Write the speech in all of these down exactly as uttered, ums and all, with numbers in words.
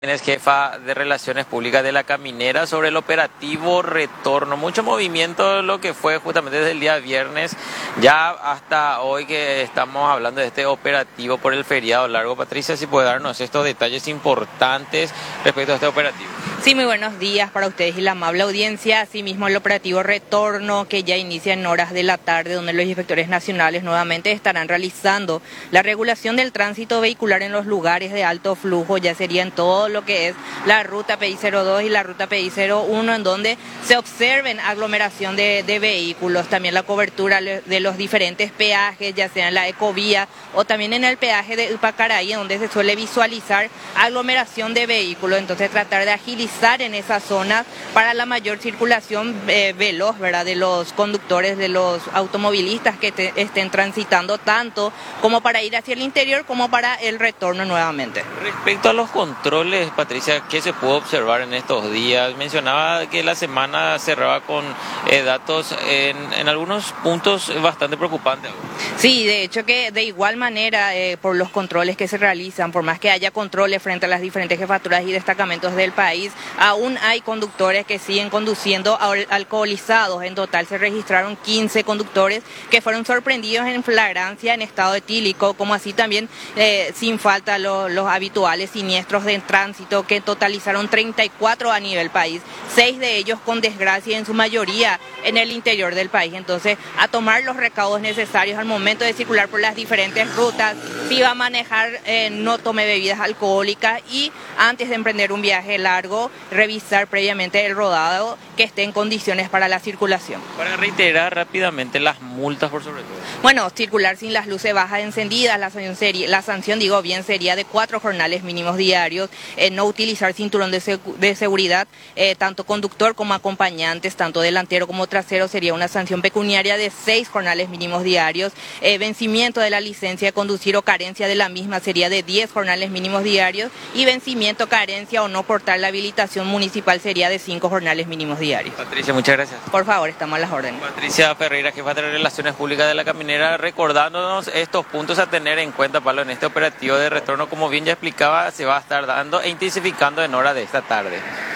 Es jefa de Relaciones Públicas de La Caminera sobre el operativo retorno. Mucho movimiento lo que fue justamente desde el día viernes, ya hasta hoy que estamos hablando de este operativo por el feriado largo. Patricia, si puede darnos estos detalles importantes respecto a este operativo. Sí, muy buenos días para ustedes y la amable audiencia. Asimismo, el operativo retorno que ya inicia en horas de la tarde, donde los inspectores nacionales nuevamente estarán realizando la regulación del tránsito vehicular en los lugares de alto flujo, ya sería en todo lo que es la ruta P I cero dos y la ruta P I cero uno, en donde se observen aglomeración de, de vehículos, también la cobertura de los diferentes peajes, ya sea en la ecovía o también en el peaje de Upacaraí, donde se suele visualizar aglomeración de vehículos. Entonces, tratar de agilizar en esa zona para la mayor circulación eh, veloz, ¿verdad?, de los conductores, de los automovilistas que te, estén transitando, tanto como para ir hacia el interior como para el retorno nuevamente. Respecto a los controles, Patricia, ¿qué se pudo observar en estos días? Mencionaba que la semana cerraba con eh, datos en, en algunos puntos bastante preocupantes. Sí, de hecho que de igual manera, eh, por los controles que se realizan, por más que haya controles frente a las diferentes jefaturas y destacamentos del país, aún hay conductores que siguen conduciendo al alcoholizados. En total se registraron quince conductores que fueron sorprendidos en flagrancia en estado etílico, como así también eh, sin falta lo, los habituales siniestros de tránsito, que totalizaron treinta y cuatro a nivel país, seis de ellos con desgracia, en su mayoría en el interior del país. Entonces, a tomar los recaudos necesarios al momento de circular por las diferentes rutas. Si va a manejar, eh, no tome bebidas alcohólicas, y antes de emprender un viaje largo, revisar previamente el rodado que esté en condiciones para la circulación. Para reiterar rápidamente las multas, por sobre todo. Bueno, circular sin las luces bajas encendidas, la sanción, sería, la sanción digo bien, sería de cuatro jornales mínimos diarios, eh, no utilizar cinturón de, segu de seguridad, eh, tanto conductor como acompañantes, tanto delantero como trasero, sería una sanción pecuniaria de seis jornales mínimos diarios, eh, vencimiento de la licencia de conducir o carencia de la misma sería de diez jornales mínimos diarios, y vencimiento, carencia o no portar la habilitación municipal sería de cinco jornales mínimos diarios. Patricia, muchas gracias. Por favor, estamos a las órdenes. Patricia Ferreira, jefa de Relaciones Públicas de La Caminera, recordándonos estos puntos a tener en cuenta, Pablo, en este operativo de retorno, como bien ya explicaba, se va a estar dando e intensificando en hora de esta tarde.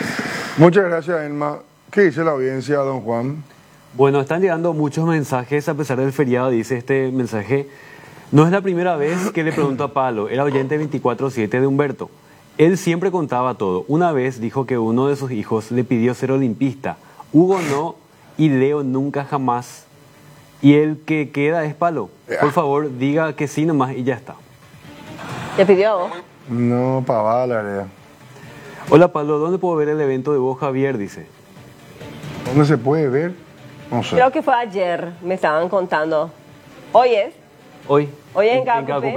Muchas gracias, Elma. ¿Qué dice la audiencia, don Juan? Bueno, están llegando muchos mensajes a pesar del feriado, dice este mensaje. No es la primera vez que le pregunto a Pablo, era oyente veinticuatro siete de Humberto. Él siempre contaba todo. Una vez dijo que uno de sus hijos le pidió ser olimpista. Hugo no, y Leo nunca jamás. Y el que queda es Pablo. Por favor, diga que sí nomás y ya está. ¿Te pidió a vos? No, pavada, la verdad. Hola, Pablo, ¿dónde puedo ver el evento de vos, Javier? Dice. ¿Dónde se puede ver? No sé. Creo que fue ayer, me estaban contando. ¿Hoy es? Hoy. Hoy en, en Cacupé.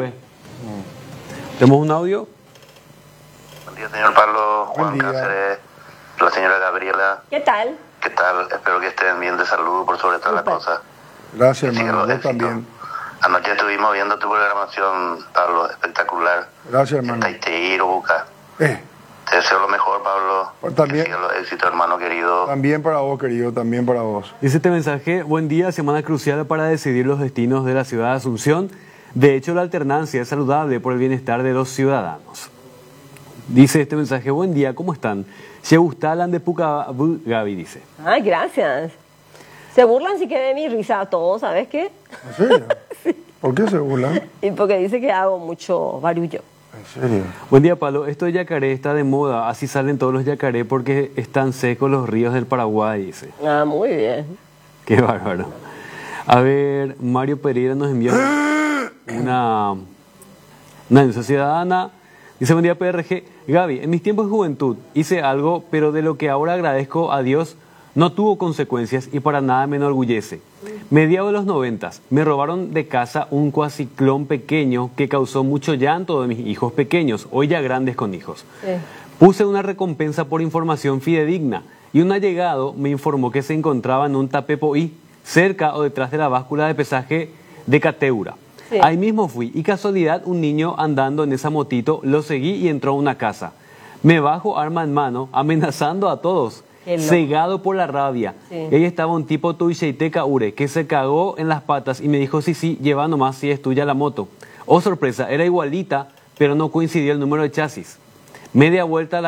Mm. ¿Tenemos un audio? Buen día, señor Pablo. Juan Buen día. Cáceres, la señora Gabriela. ¿Qué tal? ¿Qué tal? Espero que estén bien de salud por sobre todas las Súper. cosas. Gracias, Sí, hermano. los Yo éxitos. también. Anoche estuvimos viendo tu programación, Pablo, espectacular. Gracias, hermano. Taiteiro, Buca. Eh, Te deseo lo mejor, Pablo. Pues también- Que sigan los éxitos, hermano querido. también para vos, querido. También para vos. Dice este mensaje, buen día, semana crucial para decidir los destinos de la ciudad de Asunción. De hecho, la alternancia es saludable por el bienestar de los ciudadanos. Dice este mensaje, buen día, ¿cómo están? Se gustalan de Pucabú, Gaby dice. Ay, gracias. Se burlan si que de mi risa a todos, ¿sabes qué? ¿En serio? ¿Por qué se burlan? Y porque dice que hago mucho barullo. ¿En serio? Buen día, Pablo. Esto de yacaré está de moda. Así salen todos los yacaré porque están secos los ríos del Paraguay, dice. Ah, muy bien. Qué bárbaro. A ver, Mario Pereira nos envió una, una denuncia ciudadana. Dice, buen día, P R G. Gaby, en mis tiempos de juventud hice algo, pero de lo que ahora agradezco a Dios no tuvo consecuencias y para nada me enorgullece. Mediados de los noventas, me robaron de casa un cuaciclón pequeño que causó mucho llanto de mis hijos pequeños, hoy ya grandes con hijos. Sí. Puse una recompensa por información fidedigna y un allegado me informó que se encontraba en un tapepoí, cerca o detrás de la báscula de pesaje de Cateura. Sí. Ahí mismo fui y casualidad un niño andando en esa motito lo seguí y entró a una casa. Me bajo arma en mano amenazando a todos. Qué loco. Cegado por la rabia. Sí. Y ahí estaba un tipo Tuicheiteca Ure que se cagó en las patas y me dijo, sí, sí, lleva nomás si es tuya la moto. Oh, sorpresa, era igualita, pero no coincidía el número de chasis. media vuelta a la